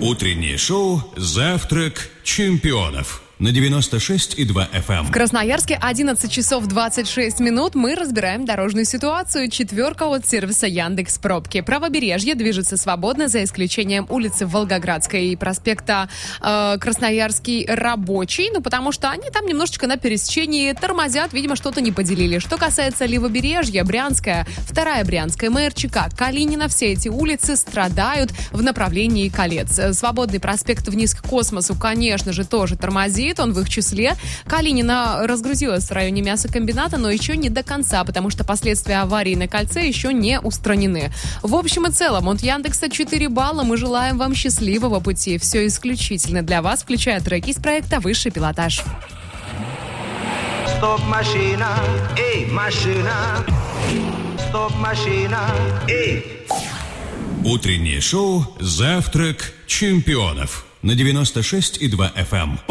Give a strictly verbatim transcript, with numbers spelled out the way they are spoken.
Утреннее шоу «Завтрак чемпионов» на девяносто шесть и два эф эм. В Красноярске одиннадцать часов двадцать шесть минут. Мы разбираем дорожную ситуацию. Четверка от сервиса Яндекс Пробки. Правобережье движется свободно, за исключением улицы Волгоградской и проспекта э, Красноярский Рабочий. Ну, потому что они там немножечко на пересечении тормозят. Видимо, что-то не поделили. Что касается Левобережья, Брянская, Вторая Брянская, МРЧК, Калинина, все эти улицы страдают в направлении Колец. Свободный проспект вниз к Космосу, конечно же, тоже тормозит. Он в их числе. Калинина разгрузилась в районе мясокомбината, но еще не до конца, потому что последствия аварии на кольце еще не устранены. В общем и целом, от Яндекса четыре балла. Мы желаем вам счастливого пути. Все исключительно для вас, включая треки из проекта «Высший пилотаж». Стоп, машина, эй, машина. Стоп, машина, эй. Утреннее шоу «Завтрак чемпионов» на девяносто шесть и два эф эм.